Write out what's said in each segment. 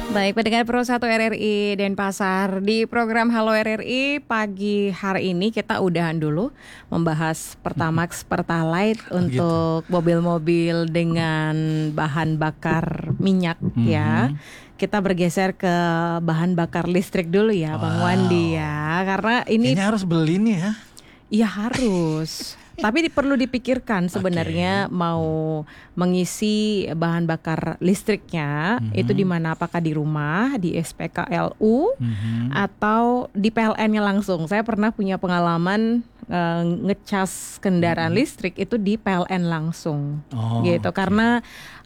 Baik, pendengar Pro 1 RRI Denpasar, di program Halo RRI pagi hari ini kita udahan dulu membahas Pertamax Pertalite untuk mobil-mobil dengan bahan bakar minyak ya. Kita bergeser ke bahan bakar listrik dulu ya, Bang Wandi ya, karena ini kayaknya harus beli nih ya. Iya harus. Tapi perlu dipikirkan sebenarnya mau mengisi bahan bakar listriknya itu di mana, apakah di rumah, di SPKLU atau di PLN-nya langsung. Saya pernah punya pengalaman ngecas kendaraan listrik itu di PLN langsung. Gitu. Karena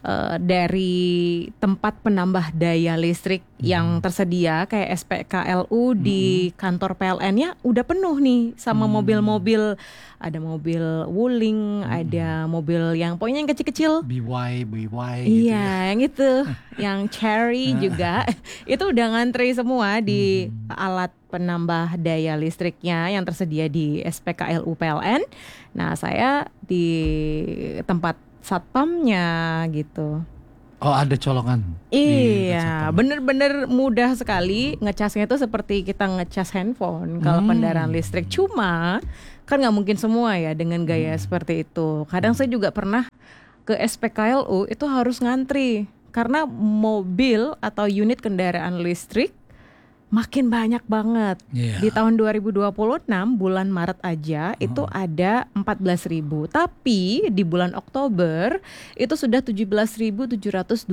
dari tempat penambah daya listrik yang tersedia kayak SPKLU di kantor PLN-nya udah penuh nih sama mobil-mobil. Ada mobil Wuling, ada mobil yang pokoknya yang kecil-kecil. BY Iya, gitu ya. yang itu, yang Cherry juga. Itu udah ngantri semua di alat penambah daya listriknya yang tersedia di SPKLU PLN. Nah, saya di tempat satpamnya gitu. Oh, ada colongan. Iya, bener-bener mudah sekali ngecasnya itu seperti kita ngecas handphone kalau kendaraan listrik. Cuma kan nggak mungkin semua ya dengan gaya seperti itu. Kadang saya juga pernah ke SPKLU itu harus ngantri karena mobil atau unit kendaraan listrik makin banyak banget. Di tahun 2026 bulan Maret aja itu ada 14.000. Tapi di bulan Oktober itu sudah 17.725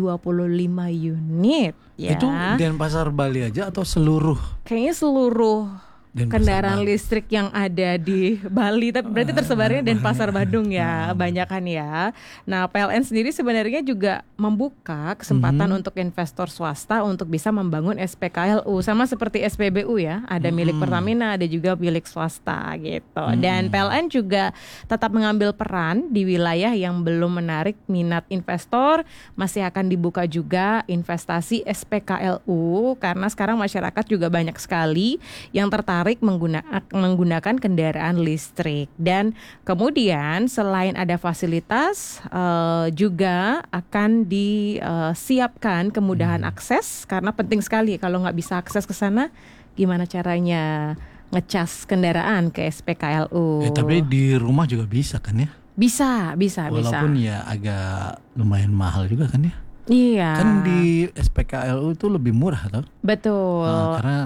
unit ya. Itu Denpasar Bali aja atau seluruh? Kayaknya seluruh kendaraan Bali. listrik yang ada di Bali, tapi berarti tersebarnya Denpasar Badung ya, banyakan ya. Nah, PLN sendiri sebenarnya juga membuka kesempatan untuk investor swasta untuk bisa membangun SPKLU sama seperti SPBU ya, ada milik Pertamina, ada juga milik swasta gitu. Dan PLN juga tetap mengambil peran di wilayah yang belum menarik minat investor, masih akan dibuka juga investasi SPKLU karena sekarang masyarakat juga banyak sekali yang tertarik menggunakan kendaraan listrik. Dan kemudian selain ada fasilitas juga akan disiapkan kemudahan akses karena penting sekali kalau nggak bisa akses ke sana gimana caranya ngecas kendaraan ke SPKLU. Tapi di rumah juga bisa kan ya? Bisa. Walaupun ya agak lumayan mahal juga kan ya? Iya. Kan di SPKLU itu lebih murah tau? Betul. Karena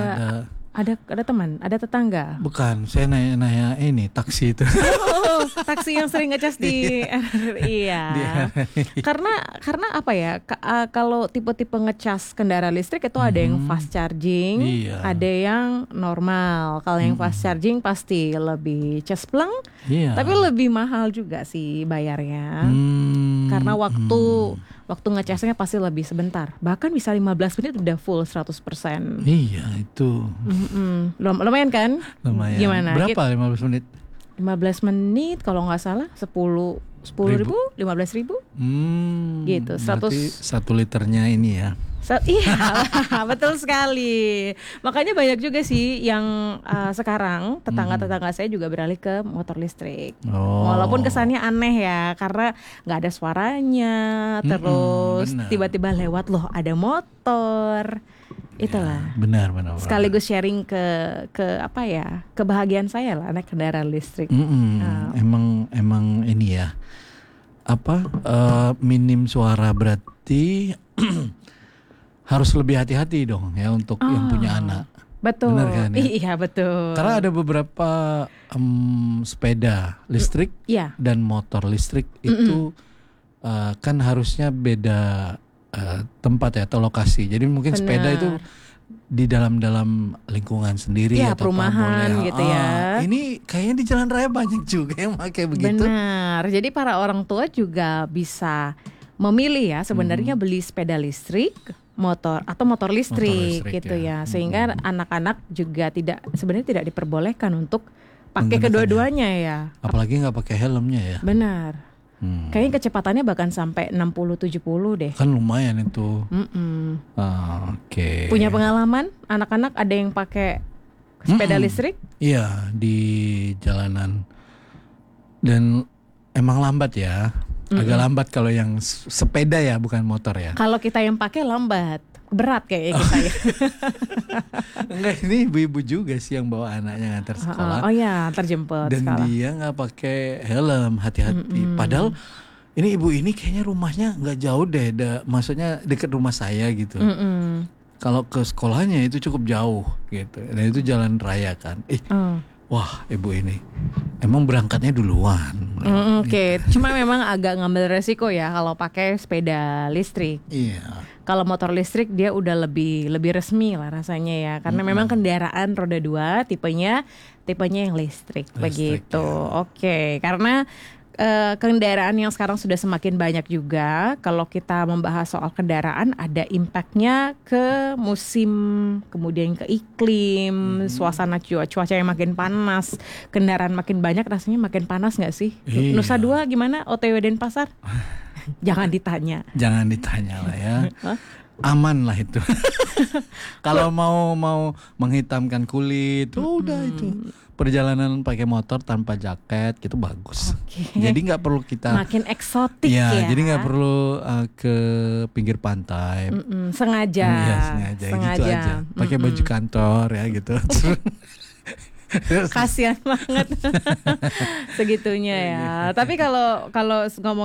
ada teman, ada tetangga. Bukan, saya nanya ini taksi itu. Taksi yang sering ngecas di iya. Karena apa ya? Kalau tipe-tipe ngecas kendaraan listrik itu ada yang fast charging, ada yang normal. Kalau yang fast charging pasti lebih cespleng, tapi lebih mahal juga sih bayarnya. Karena waktu ngecasnya pasti lebih sebentar. Bahkan bisa 15 menit udah full 100%. Iya, itu. Lumayan kan? Lumayan. Gimana? Berapa 15 menit? 15 menit kalau nggak salah 10.000, 15.000 gitu. 100. Berarti 1 liternya ini ya. Iya, betul sekali. Makanya banyak juga sih yang sekarang tetangga-tetangga saya juga beralih ke motor listrik. Walaupun kesannya aneh ya, karena nggak ada suaranya, terus tiba-tiba lewat loh ada motor. Itulah. Ya, benar. Sekaligus sharing ke apa ya, kebahagiaan saya lah naik kendaraan listrik. Emang ini ya. Minim suara berarti harus lebih hati-hati dong ya untuk yang punya anak. Betul. Benar kan ya? Iya, betul. Karena ada beberapa sepeda listrik dan motor listrik itu kan harusnya beda tempat ya atau lokasi. Jadi mungkin sepeda itu di dalam lingkungan sendiri atau perumahan gitu ya. Ini kayaknya di jalan raya banyak juga yang pakai begitu. Benar. Jadi para orang tua juga bisa memilih ya sebenarnya beli sepeda listrik, motor listrik gitu ya. Sehingga anak-anak juga sebenarnya tidak diperbolehkan untuk pakai kedua-duanya ya. Apalagi nggak pakai helmnya ya. Benar. Kayaknya kecepatannya bahkan sampai 60-70 deh. Kan lumayan itu. Oke. Punya pengalaman anak-anak ada yang pakai sepeda listrik? Iya, di jalanan. Dan emang lambat ya. Agak lambat kalau yang sepeda ya, bukan motor ya. Kalau kita yang pakai lambat. berat kayaknya kita ya. Enggak, ini ibu-ibu juga sih yang bawa anaknya ngantar sekolah. Oh ya, antar jemput dan sekolah. Dia nggak pakai helm, hati-hati. Padahal ini ibu ini kayaknya rumahnya nggak jauh deh, maksudnya dekat rumah saya gitu. Kalau ke sekolahnya itu cukup jauh gitu, dan itu jalan raya kan. Wah, ibu ini emang berangkatnya duluan. Oke. Cuma memang agak ngambil resiko ya kalau pakai sepeda listrik. Iya. Kalau motor listrik dia udah lebih resmi lah rasanya ya, karena memang kendaraan roda 2 tipenya yang listrik begitu. Ya. Oke, karena kendaraan yang sekarang sudah semakin banyak juga. Kalau kita membahas soal kendaraan, ada impactnya ke musim, kemudian ke iklim, suasana cuaca yang makin panas, kendaraan makin banyak, rasanya makin panas nggak sih? Iya. Nusa Dua gimana? OTW Denpasar? Jangan ditanya. Jangan ditanya lah ya. Aman lah itu. Kalau mau menghitamkan kulit, udah itu. Perjalanan pakai motor tanpa jaket gitu bagus. Jadi nggak perlu kita makin eksotik ya. Jadi nggak perlu ke pinggir pantai. Sengaja. Iya, sengaja gitu aja. Pakai baju kantor ya gitu. Kasian banget segitunya ya. Tapi kalau ngomong